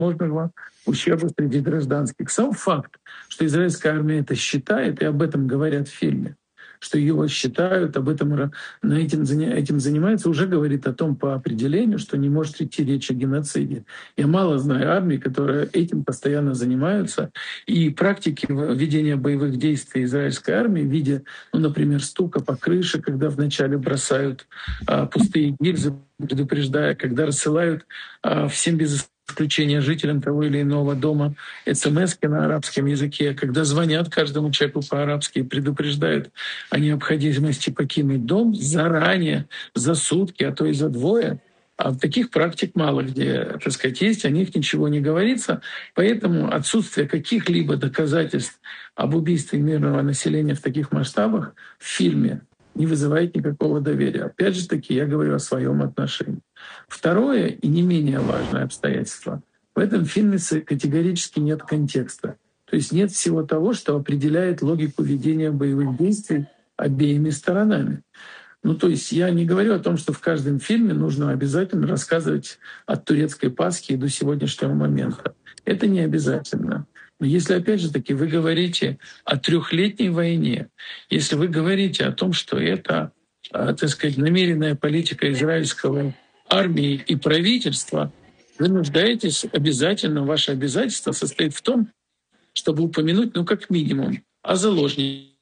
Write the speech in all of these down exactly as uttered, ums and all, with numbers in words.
возможного ущерба среди гражданских. Сам факт, что израильская армия это считает, и об этом говорят в фильме, что его считают, об этом на этим, этим занимаются, уже говорит о том по определению, что не может идти речь о геноциде. Я мало знаю армий, которые этим постоянно занимаются. И практики ведения боевых действий израильской армии в виде, ну, например, стука по крыше, когда вначале бросают а, пустые гильзы, предупреждая, когда рассылают а, всем без исключения жителям того или иного дома смс-ки на арабском языке, когда звонят каждому человеку по-арабски и предупреждают о необходимости покинуть дом заранее, за сутки, а то и за двое. А таких практик мало где, так сказать, есть, о них ничего не говорится. Поэтому отсутствие каких-либо доказательств об убийстве мирного населения в таких масштабах в фильме не вызывает никакого доверия. Опять же таки, я говорю о своем отношении. Второе и не менее важное обстоятельство. В этом фильме категорически нет контекста. То есть нет всего того, что определяет логику ведения боевых действий обеими сторонами. Ну, то есть я не говорю о том, что в каждом фильме нужно обязательно рассказывать от турецкой Пасхи до сегодняшнего момента. Это не обязательно. Но если, опять же таки, вы говорите о трехлетней войне, если вы говорите о том, что это, так сказать, намеренная политика израильского армии и правительства, вы нуждаетесь обязательно, ваше обязательство состоит в том, чтобы упомянуть, ну, как минимум, о заложниках,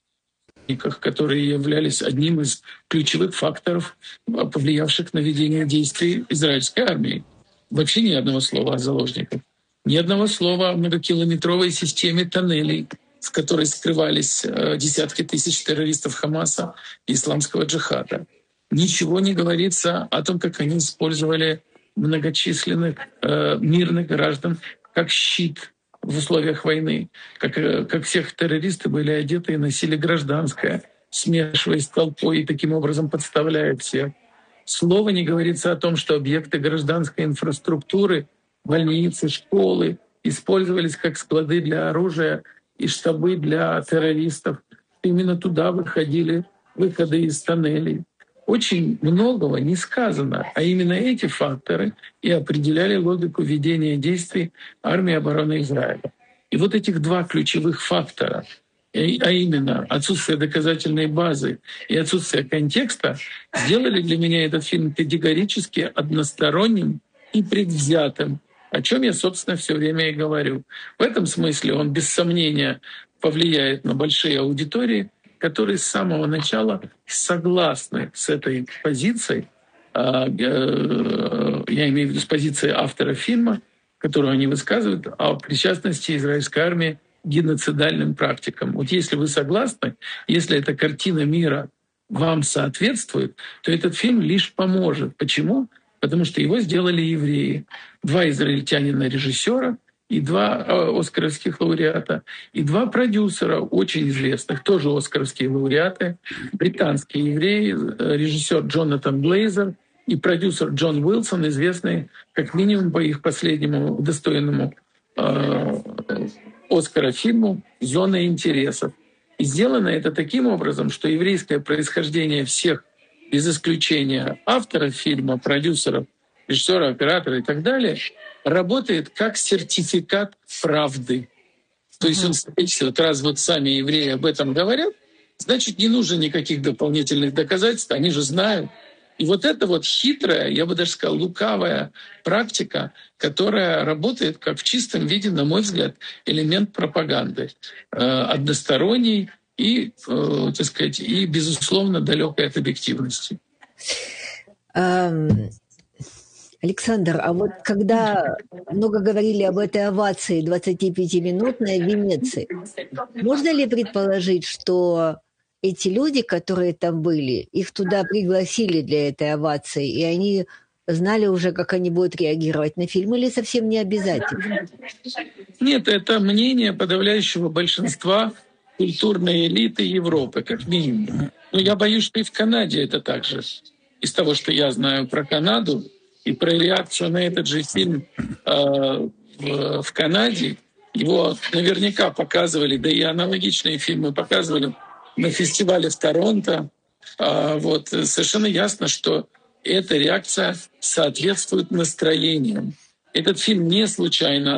которые являлись одним из ключевых факторов, повлиявших на ведение действий израильской армии. Вообще ни одного слова о заложниках. Ни одного слова о многокилометровой системе тоннелей, в которой скрывались десятки тысяч террористов Хамаса и исламского джихада. Ничего не говорится о том, как они использовали многочисленных э, мирных граждан как щит в условиях войны, как, как всех террористы были одеты и носили гражданское, смешиваясь с толпой и таким образом подставляя всех. Слова не говорится о том, что объекты гражданской инфраструктуры, больницы, школы использовались как склады для оружия и штабы для террористов. Именно туда выходили выходы из тоннелей. Очень многого не сказано, а именно эти факторы и определяли логику ведения действий армии обороны Израиля. И вот этих два ключевых фактора, а именно отсутствие доказательной базы и отсутствие контекста, сделали для меня этот фильм категорически односторонним и предвзятым, о чем я, собственно, все время и говорю. В этом смысле он, без сомнения, повлияет на большие аудитории, которые с самого начала согласны с этой позицией, я имею в виду с позицией автора фильма, которую они высказывают, о причастности израильской армии к геноцидальным практикам. Вот если вы согласны, если эта картина мира вам соответствует, то этот фильм лишь поможет. Почему? Потому что его сделали евреи. Два израильтянина-режиссера и два э, оскаровских лауреата, и два продюсера очень известных, тоже оскаровские лауреаты, британские евреи, э, режиссер Джонатан Глейзер и продюсер Джон Уилсон, известный как минимум по их последнему удостоенному э, Оскара фильму «Зона интересов». И сделано это таким образом, что еврейское происхождение всех, без исключения авторов фильма, продюсеров, режиссера, оператора и так далее, работает как сертификат правды. То есть он свидетельствует, раз вот сами евреи об этом говорят, значит, не нужно никаких дополнительных доказательств, они же знают. И вот это вот хитрая, я бы даже сказал, лукавая практика, которая работает как в чистом виде, на мой взгляд, элемент пропаганды, э, односторонний и, э, так сказать, и, безусловно, далекой от объективности. Um... Александр, а вот когда много говорили об этой овации двадцатипятиминутной в Венеции, можно ли предположить, что эти люди, которые там были, их туда пригласили для этой овации, и они знали уже, как они будут реагировать на фильм, или совсем не обязательно? Нет, это мнение подавляющего большинства культурной элиты Европы, как минимум. Но я боюсь, что и в Канаде это так же. Из того, что я знаю про Канаду, и про реакцию на этот же фильм э, в, в Канаде. Его наверняка показывали, да и аналогичные фильмы показывали на фестивале в Торонто. Э, вот, совершенно ясно, что эта реакция соответствует настроениям. Этот фильм не случайно